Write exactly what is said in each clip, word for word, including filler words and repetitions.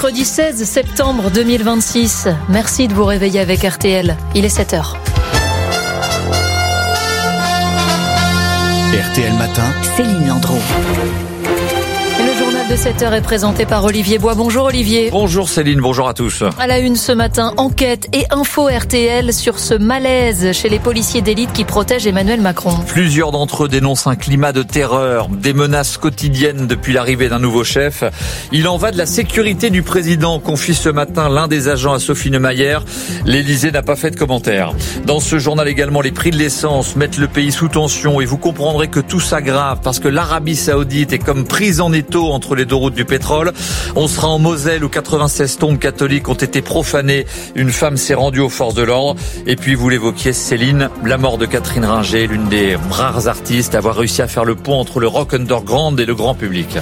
Mercredi seize septembre deux mille vingt-six. Merci de vous réveiller avec R T L. Il est sept heures. R T L Matin, Céline Landreau. Le journal de sept heures est présenté par Olivier Bois. Bonjour Olivier. Bonjour Céline, bonjour à tous. À la une ce matin, enquête et info R T L sur ce malaise chez les policiers d'élite qui protègent Emmanuel Macron. Plusieurs d'entre eux dénoncent un climat de terreur, des menaces quotidiennes depuis l'arrivée d'un nouveau chef. Il en va de la sécurité du président, confie ce matin l'un des agents à Sophie Neumayer. L'Élysée n'a pas fait de commentaire. Dans ce journal également, les prix de l'essence mettent le pays sous tension et vous comprendrez que tout s'aggrave parce que l'Arabie Saoudite est comme prise en étau entre les deux routes du pétrole. On sera en Moselle où quatre-vingt-seize tombes catholiques ont été profanées. Une femme s'est rendue aux forces de l'ordre. Et puis vous l'évoquiez Céline, la mort de Catherine Ringer, l'une des rares artistes à avoir réussi à faire le pont entre le rock underground et le grand public.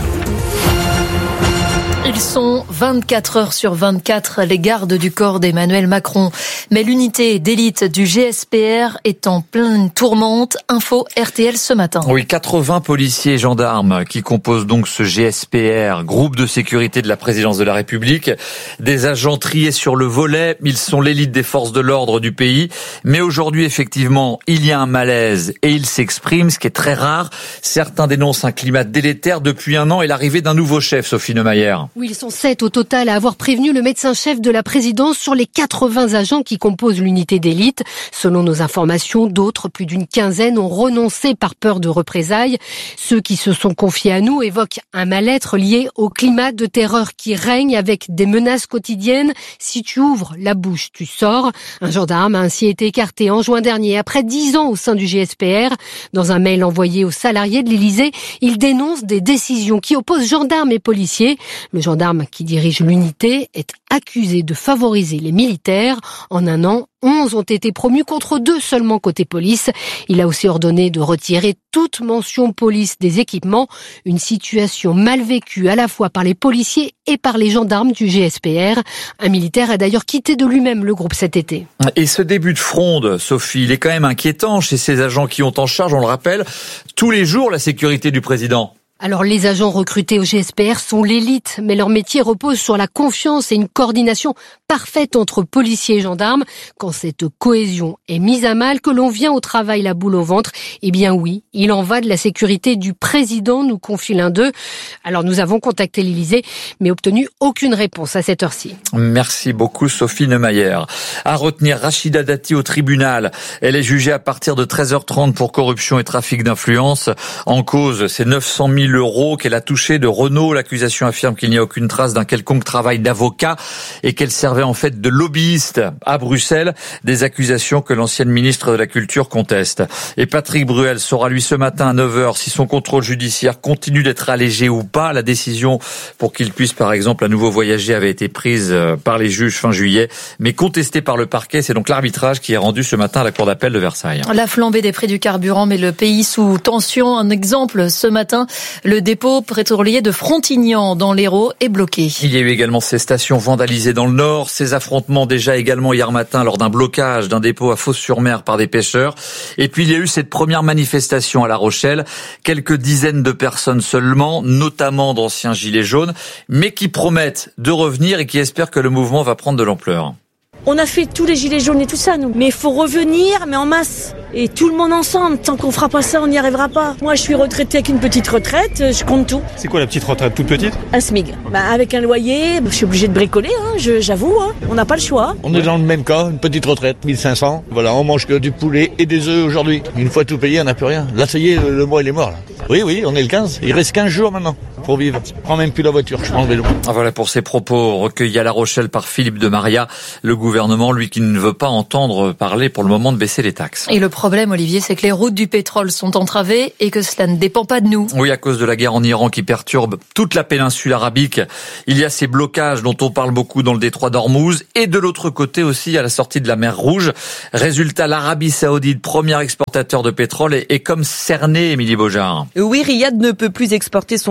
Ils sont vingt-quatre heures sur vingt-quatre, les gardes du corps d'Emmanuel Macron. Mais l'unité d'élite du G S P R est en pleine tourmente. Info R T L ce matin. Oui, quatre-vingts policiers et gendarmes qui composent donc ce G S P R, groupe de sécurité de la présidence de la République. Des agents triés sur le volet, ils sont l'élite des forces de l'ordre du pays. Mais aujourd'hui, effectivement, il y a un malaise et il s'exprime, ce qui est très rare. Certains dénoncent un climat délétère depuis un an et l'arrivée d'un nouveau chef, Sophie Neumayer. Oui, ils sont sept au total à avoir prévenu le médecin-chef de la présidence sur les quatre-vingts agents qui composent l'unité d'élite. Selon nos informations, d'autres, plus d'une quinzaine, ont renoncé par peur de représailles. Ceux qui se sont confiés à nous évoquent un mal-être lié au climat de terreur qui règne avec des menaces quotidiennes. Si tu ouvres la bouche, tu sors. Un gendarme a ainsi été écarté en juin dernier, après dix ans au sein du G S P R. Dans un mail envoyé aux salariés de l'Élysée, il dénonce des décisions qui opposent gendarmes et policiers. Le gendarme qui dirige l'unité est accusé de favoriser les militaires. En un an, onze ont été promus contre deux seulement côté police. Il a aussi ordonné de retirer toute mention police des équipements. Une situation mal vécue à la fois par les policiers et par les gendarmes du G S P R. Un militaire a d'ailleurs quitté de lui-même le groupe cet été. Et ce début de fronde, Sophie, il est quand même inquiétant chez ces agents qui ont en charge, on le rappelle, tous les jours la sécurité du président. Alors les agents recrutés au G S P R sont l'élite, mais leur métier repose sur la confiance et une coordination parfaite entre policiers et gendarmes. Quand cette cohésion est mise à mal, que l'on vient au travail la boule au ventre, eh bien oui, il en va de la sécurité du président, nous confie l'un d'eux. Alors nous avons contacté l'Élysée, mais obtenu aucune réponse à cette heure-ci. Merci beaucoup Sophie Neumayer. À retenir Rachida Dati au tribunal. Elle est jugée à partir de treize heures trente pour corruption et trafic d'influence. En cause, c'est neuf cent mille euros qu'elle a touché de Renault. L'accusation affirme qu'il n'y a aucune trace d'un quelconque travail d'avocat et qu'elle servait en fait de lobbyiste à Bruxelles. Des accusations que l'ancienne ministre de la Culture conteste. Et Patrick Bruel saura lui ce matin à neuf heures si son contrôle judiciaire continue d'être allégé ou pas. La décision pour qu'il puisse par exemple à nouveau voyager avait été prise par les juges fin juillet, mais contestée par le parquet. C'est donc l'arbitrage qui est rendu ce matin à la Cour d'appel de Versailles. La flambée des prix du carburant met le pays sous tension. Un exemple ce matin. Le dépôt pétrolier de Frontignan dans l'Hérault est bloqué. Il y a eu également ces stations vandalisées dans le Nord, ces affrontements déjà également hier matin lors d'un blocage d'un dépôt à Fos-sur-Mer par des pêcheurs. Et puis il y a eu cette première manifestation à La Rochelle, quelques dizaines de personnes seulement, notamment d'anciens gilets jaunes, mais qui promettent de revenir et qui espèrent que le mouvement va prendre de l'ampleur. On a fait tous les gilets jaunes et tout ça, nous. Mais il faut revenir, mais en masse. Et tout le monde ensemble. Tant qu'on fera pas ça, on n'y arrivera pas. Moi, je suis retraitée avec une petite retraite. Je compte tout. C'est quoi la petite retraite toute petite ? Un S M I G. Bah, avec un loyer, je suis obligée de bricoler, hein, je, j'avoue. Hein. On n'a pas le choix. On est dans le même cas, une petite retraite, mille cinq cents. Voilà, on mange que du poulet et des œufs aujourd'hui. Une fois tout payé, on n'a plus rien. Là, ça y est, le, le mois, il est mort. Là. Oui, oui, on est le quinze. Il reste quinze jours maintenant pour vivre. Je prends même plus la voiture, je prends le vélo. Voilà pour ces propos recueillis à La Rochelle par Philippe de Maria. Le gouvernement, lui, qui ne veut pas entendre parler pour le moment de baisser les taxes. Et le problème, Olivier, c'est que les routes du pétrole sont entravées et que cela ne dépend pas de nous. Oui, à cause de la guerre en Iran qui perturbe toute la péninsule arabique. Il y a ces blocages dont on parle beaucoup dans le détroit d'Ormuz et de l'autre côté aussi à la sortie de la mer Rouge. Résultat, l'Arabie Saoudite, premier exportateur de pétrole, est, est comme cerné, Émilie Beaujard. Oui, Riyad ne peut plus exporter son pétrole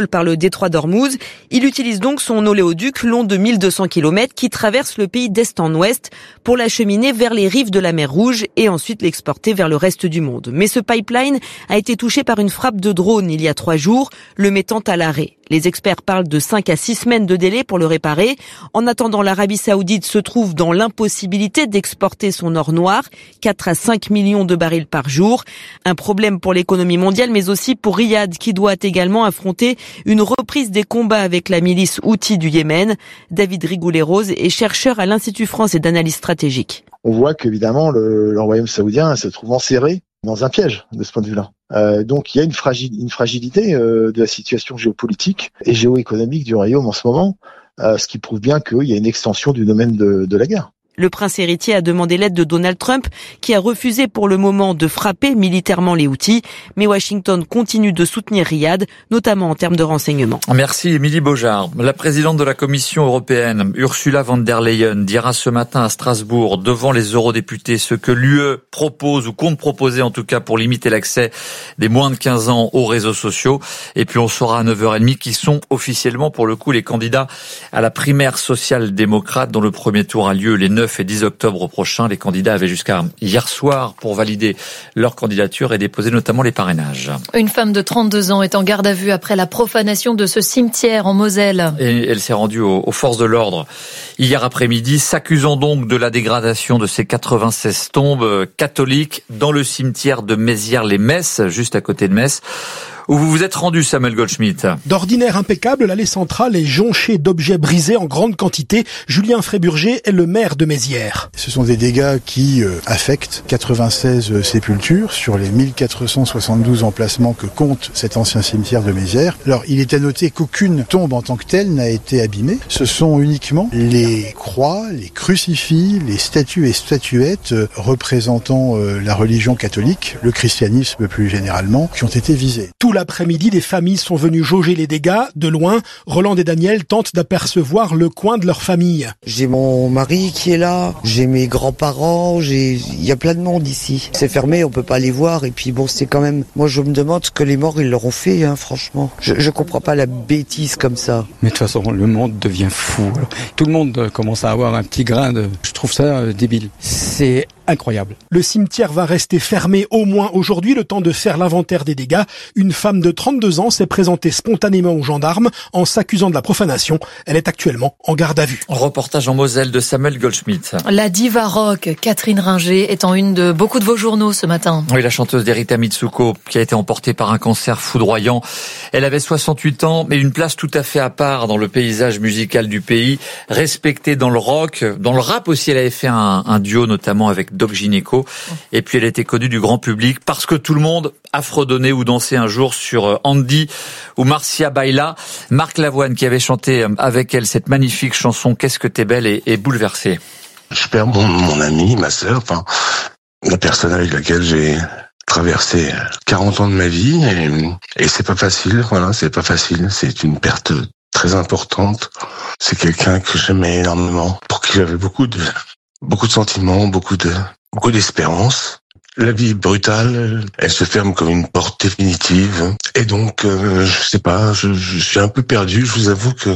par le détroit d'Ormuz. Il utilise donc son oléoduc long de mille deux cents kilomètres qui traverse le pays d'est en ouest pour l'acheminer vers les rives de la mer Rouge et ensuite l'exporter vers le reste du monde. Mais ce pipeline a été touché par une frappe de drone il y a trois jours, le mettant à l'arrêt. Les experts parlent de cinq à six semaines de délai pour le réparer. En attendant, l'Arabie Saoudite se trouve dans l'impossibilité d'exporter son or noir, quatre à cinq millions de barils par jour. Un problème pour l'économie mondiale, mais aussi pour Riyad, qui doit également affronter une reprise des combats avec la milice Houthi du Yémen. David Rigoulet-Rose est chercheur à l'Institut français d'analyse stratégique. On voit qu'évidemment, le, le royaume saoudien se trouve enserré dans un piège de ce point de vue-là. Euh, donc il y a une, fragile, une fragilité euh, de la situation géopolitique et géoéconomique du royaume en ce moment, euh, ce qui prouve bien qu'il y a une extension du domaine de, de la guerre. Le prince héritier a demandé l'aide de Donald Trump, qui a refusé pour le moment de frapper militairement les Houthis. Mais Washington continue de soutenir Riyad, notamment en termes de renseignement. Merci Émilie Beaujard. La présidente de la Commission européenne, Ursula von der Leyen, dira ce matin à Strasbourg, devant les eurodéputés, ce que l'U E propose ou compte proposer en tout cas pour limiter l'accès des moins de quinze ans aux réseaux sociaux. Et puis on saura à neuf heures trente qui sont officiellement pour le coup les candidats à la primaire social-démocrate dont le premier tour a lieu les neuf et dix octobre prochains. Les candidats avaient jusqu'à hier soir pour valider leur candidature et déposer notamment les parrainages. Une femme de trente-deux ans est en garde à vue après la profanation de ce cimetière en Moselle. Et elle s'est rendue aux, aux forces de l'ordre hier après-midi, s'accusant donc de la dégradation de ces quatre-vingt-seize tombes catholiques dans le cimetière de Mézières-les-Messes, juste à côté de Metz, où vous vous êtes rendu, Samuel Goldschmidt. D'ordinaire impeccable, l'allée centrale est jonchée d'objets brisés en grande quantité. Julien Fréburger est le maire de Mézières. Ce sont des dégâts qui euh, affectent quatre-vingt-seize sépultures sur les mille quatre cent soixante-douze emplacements que compte cet ancien cimetière de Mézières. Alors, il est à noter qu'aucune tombe en tant que telle n'a été abîmée. Ce sont uniquement les croix, les crucifix, les statues et statuettes euh, représentant euh, la religion catholique, le christianisme plus généralement, qui ont été visés. Tout l'après-midi, des familles sont venues jauger les dégâts. De loin, Roland et Daniel tentent d'apercevoir le coin de leur famille. J'ai mon mari qui est là, j'ai mes grands-parents, j'ai, il y a plein de monde ici. C'est fermé, on peut pas les voir et puis bon, c'est quand même, moi je me demande ce que les morts ils leur ont fait, hein, franchement. Je, je comprends pas la bêtise comme ça. Mais de toute façon, le monde devient fou. Alors, tout le monde commence à avoir un petit grain de, je trouve ça euh, débile. C'est incroyable. Le cimetière va rester fermé au moins aujourd'hui, le temps de faire l'inventaire des dégâts. Une femme de trente-deux ans s'est présentée spontanément aux gendarmes en s'accusant de la profanation. Elle est actuellement en garde à vue. Reportage en Moselle de Samuel Goldschmidt. La diva rock Catherine Ringer est en une de beaucoup de vos journaux ce matin. Oui, la chanteuse d'Erita Mitsuko qui a été emportée par un cancer foudroyant. Elle avait soixante-huit ans, mais une place tout à fait à part dans le paysage musical du pays, respectée dans le rock, dans le rap aussi. Elle avait fait un, un duo notamment avec Doc Gynéco. Et puis elle était connue du grand public parce que tout le monde a fredonné ou dansé un jour sur Andy ou Marcia Baila. Marc Lavoine qui avait chanté avec elle cette magnifique chanson Qu'est-ce que t'es belle et, et bouleversée. Je perds mon, mon ami, ma sœur, enfin la personne avec laquelle j'ai traversé quarante ans de ma vie et, et c'est pas facile, voilà, c'est pas facile, c'est une perte très importante. C'est quelqu'un que j'aimais énormément, pour qui j'avais beaucoup de beaucoup de sentiments, beaucoup de beaucoup d'espérance. La vie est brutale, elle se ferme comme une porte définitive. Et donc, euh, je sais pas, je, je suis un peu perdu. Je vous avoue que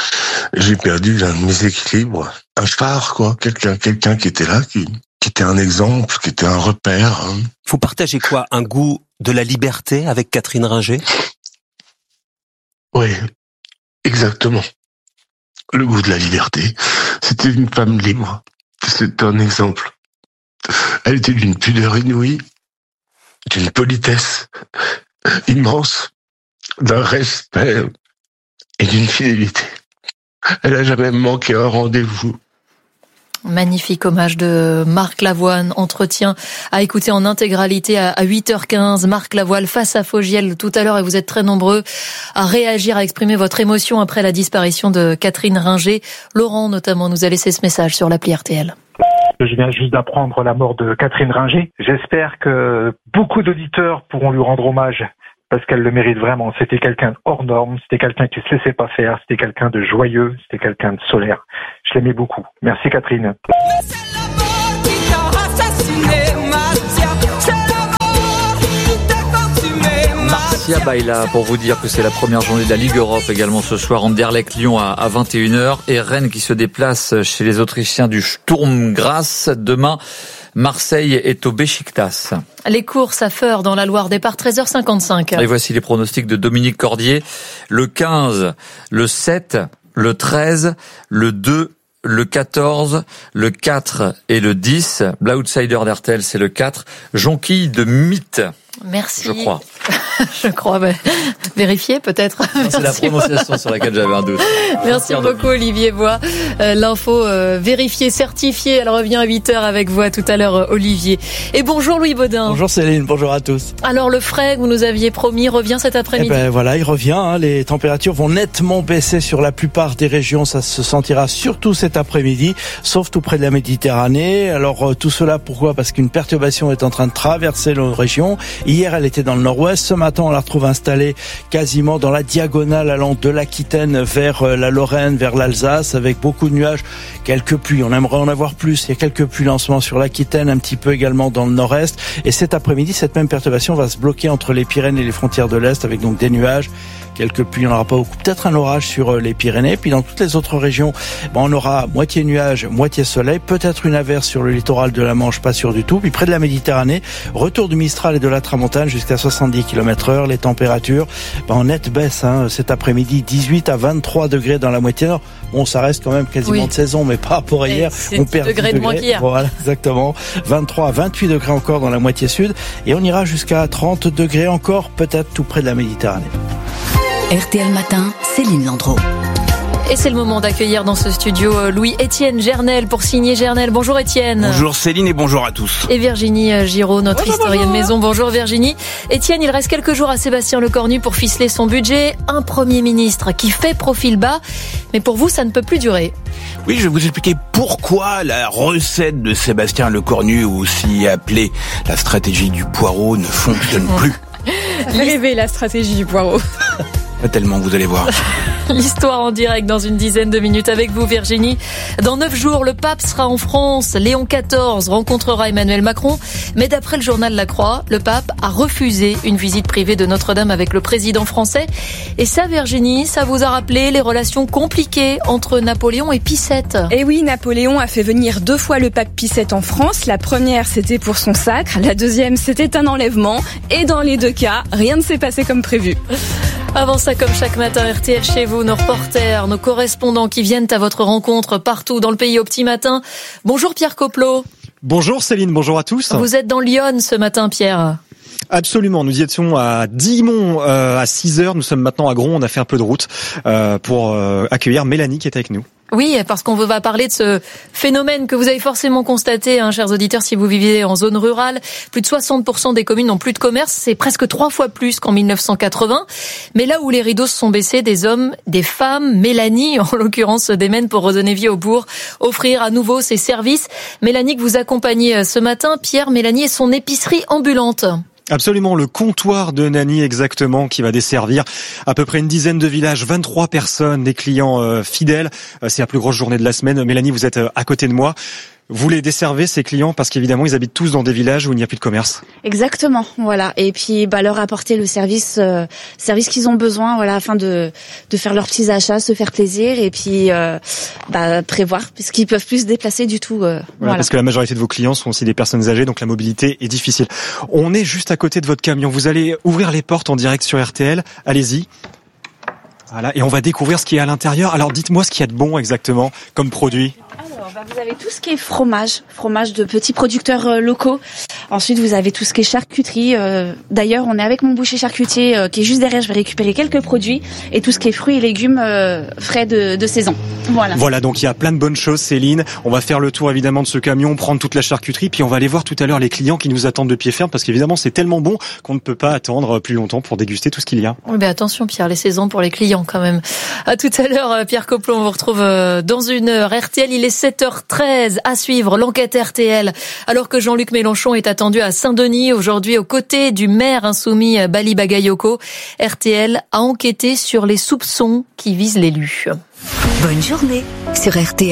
j'ai perdu l'un de mes équilibres, un phare, quoi, quelqu'un, quelqu'un qui était là, qui, qui était un exemple, qui était un repère. Hein. Vous partagez quoi, un goût de la liberté avec Catherine Ringer ? Oui, exactement. Le goût de la liberté. C'était une femme libre. C'est un exemple. Elle était d'une pudeur inouïe, d'une politesse immense, d'un respect et d'une fidélité. Elle a jamais manqué un rendez-vous. Magnifique hommage de Marc Lavoine. Entretien à écouter en intégralité à huit heures quinze. Marc Lavoine face à Fogiel tout à l'heure et vous êtes très nombreux à réagir, à exprimer votre émotion après la disparition de Catherine Ringer. Laurent notamment nous a laissé ce message sur l'appli R T L. Je viens juste d'apprendre la mort de Catherine Ringer. J'espère que beaucoup d'auditeurs pourront lui rendre hommage parce qu'elle le mérite vraiment. C'était quelqu'un de hors norme, c'était quelqu'un qui se laissait pas faire, c'était quelqu'un de joyeux, c'était quelqu'un de solaire. Je l'aimais beaucoup. Merci Catherine. Sia Baila pour vous dire que c'est la première journée de la Ligue Europe également ce soir. Anderlecht-Lyon à vingt et une heures et Rennes qui se déplace chez les Autrichiens du Sturm Graz. Demain, Marseille est au Beşiktaş. Les courses à Feur dans la Loire, départ treize heures cinquante-cinq. Et voici les pronostics de Dominique Cordier. Le quinze, le sept, le treize, le deux, le quatorze, le quatre et le dix. L'outsider d'R T L, c'est le quatre. Jonquille de Mythe. Merci. Je crois. Je crois, mais vérifier peut-être. Non, c'est la prononciation sur laquelle j'avais un doute. Merci Pardon. beaucoup Olivier Bois. Euh, l'info euh, vérifiée, certifiée, elle revient à huit heures avec vous. À tout à l'heure euh, Olivier. Et bonjour Louis Baudin. Bonjour Céline, bonjour à tous. Alors le frais que vous nous aviez promis revient cet après-midi. Eh ben voilà, il revient. Hein. Les températures vont nettement baisser sur la plupart des régions. Ça se sentira surtout cet après-midi, sauf tout près de la Méditerranée. Alors euh, tout cela pourquoi ? Parce qu'une perturbation est en train de traverser nos régions. Hier, elle était dans le nord-ouest. Ce matin, on la retrouve installée quasiment dans la diagonale allant de l'Aquitaine vers la Lorraine, vers l'Alsace, avec beaucoup de nuages, quelques pluies. On aimerait en avoir plus. Il y a quelques pluies en ce moment sur l'Aquitaine, un petit peu également dans le nord-est. Et cet après-midi, cette même perturbation va se bloquer entre les Pyrénées et les frontières de l'Est, avec donc des nuages. Quelques pluies, on n'aura pas beaucoup. Peut-être un orage sur les Pyrénées. Puis dans toutes les autres régions, bon, on aura moitié nuage, moitié soleil. Peut-être une averse sur le littoral de la Manche, pas sûr du tout. Puis près de la Méditerranée, retour du Mistral et de la Tramontane jusqu'à soixante-dix kilomètres heure. Les températures, ben, en nette baisse, hein, cet après-midi, dix-huit à vingt-trois degrés dans la moitié nord. Bon, ça reste quand même quasiment oui. de saison, mais pas pour hier. Et on perd dix degrés de moins qu'hier. Voilà, exactement. vingt-trois à vingt-huit degrés encore dans la moitié sud. Et on ira jusqu'à trente degrés encore, peut-être tout près de la Méditerranée. R T L Matin, Céline Landreau. Et c'est le moment d'accueillir dans ce studio Louis-Étienne Gernel pour signer Gernel. Bonjour Étienne. Bonjour Céline et bonjour à tous. Et Virginie Giraud, notre bonjour, historienne bonjour. maison. Bonjour Virginie. Étienne, il reste quelques jours à Sébastien Lecornu pour ficeler son budget. Un Premier ministre qui fait profil bas. Mais pour vous, ça ne peut plus durer. Oui, je vais vous expliquer pourquoi la recette de Sébastien Lecornu, aussi appelée la stratégie du poireau, ne fonctionne plus. Rêver la stratégie du poireau. Pas tellement, vous allez voir. L'histoire en direct dans une dizaine de minutes avec vous Virginie. Dans neuf jours, le pape sera en France. Léon quatorze rencontrera Emmanuel Macron. Mais d'après le journal La Croix, le pape a refusé une visite privée de Notre-Dame avec le président français. Et ça Virginie, ça vous a rappelé les relations compliquées entre Napoléon et Pie sept. Et oui, Napoléon a fait venir deux fois le pape Pie sept en France. La première, c'était pour son sacre. La deuxième, c'était un enlèvement. Et dans les deux cas, rien ne s'est passé comme prévu. Avant ça, comme chaque matin, R T L chez vous, nos reporters, nos correspondants qui viennent à votre rencontre partout dans le pays au petit matin. Bonjour Pierre Coplot. Bonjour Céline, bonjour à tous. Vous êtes dans Lyon ce matin Pierre. Absolument, nous y étions à Dixmont euh, à six heures, nous sommes maintenant à Gron, on a fait un peu de route euh, pour euh, accueillir Mélanie qui est avec nous. Oui, parce qu'on va parler de ce phénomène que vous avez forcément constaté, hein, chers auditeurs, si vous vivez en zone rurale. Plus de soixante pour cent des communes n'ont plus de commerce, c'est presque trois fois plus qu'en mille neuf cent quatre-vingts. Mais là où les rideaux se sont baissés, des hommes, des femmes, Mélanie en l'occurrence se démène pour redonner vie au bourg, offrir à nouveau ses services. Mélanie que vous accompagnez ce matin, Pierre, Mélanie et son épicerie ambulante. Absolument, le comptoir de Nani exactement qui va desservir à peu près une dizaine de villages, vingt-trois personnes, des clients euh, fidèles. Euh, c'est la plus grosse journée de la semaine. Mélanie, vous êtes euh, à côté de moi. Vous les desservez, ces clients, parce qu'évidemment, ils habitent tous dans des villages où il n'y a plus de commerce. Exactement, voilà. Et puis, bah, leur apporter le service, euh, service qu'ils ont besoin, voilà, afin de de faire leurs petits achats, se faire plaisir, et puis euh, bah, prévoir, parce qu'ils peuvent plus se déplacer du tout. Euh, voilà, voilà. Parce que la majorité de vos clients sont aussi des personnes âgées, donc la mobilité est difficile. On est juste à côté de votre camion. Vous allez ouvrir les portes en direct sur R T L. Allez-y. Voilà, et on va découvrir ce qui est à l'intérieur. Alors, dites-moi ce qu'il y a de bon exactement comme produit. Alors, bah, vous avez tout ce qui est fromage, fromage de petits producteurs euh, locaux. Ensuite, vous avez tout ce qui est charcuterie. Euh, d'ailleurs, on est avec mon boucher charcutier euh, qui est juste derrière. Je vais récupérer quelques produits et tout ce qui est fruits et légumes euh, frais de, de saison. Voilà. Voilà, donc il y a plein de bonnes choses, Céline. On va faire le tour évidemment de ce camion, prendre toute la charcuterie, puis on va aller voir tout à l'heure les clients qui nous attendent de pied ferme, parce qu'évidemment c'est tellement bon qu'on ne peut pas attendre plus longtemps pour déguster tout ce qu'il y a. Oui, mais attention Pierre, les saisons pour les clients quand même. À tout à l'heure, Pierre Coplot, on vous retrouve dans une heure. R T L, il est sept heures treize. À suivre l'enquête R T L. Alors que Jean-Luc Mélenchon est attendu à Saint-Denis aujourd'hui aux côtés du maire insoumis Bali Bagayoko, R T L a enquêté sur les soupçons qui visent l'élu. Bonne journée sur R T L.